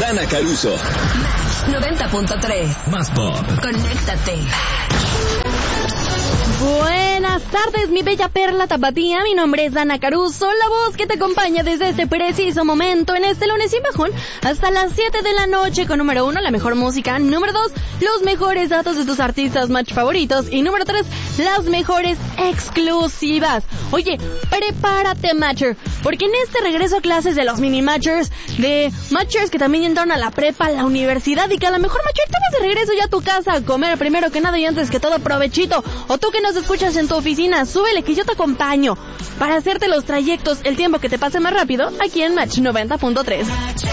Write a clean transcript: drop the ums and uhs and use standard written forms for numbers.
Dana Caruso. Match 90.3. Más pop. Conéctate. Buenas tardes, mi bella perla tapatía. Mi nombre es Dana Caruso, la voz que te acompaña desde este preciso momento en este lunes sin bajón hasta las 7 de la noche con número 1, la mejor música, número 2, los mejores datos de tus artistas match favoritos y número 3, las mejores exclusivas. Oye, prepárate, matcher, porque en este regreso a clases de los mini matchers, de matchers que también entraron a la prepa, a la universidad y que a lo mejor matcher te vas de regreso ya a tu casa a comer primero que nada y antes que todo provechito, o tú que nos escuchas en tu oficina, súbele que yo te acompaño para hacerte los trayectos el tiempo que te pase más rápido aquí en Match 90.3.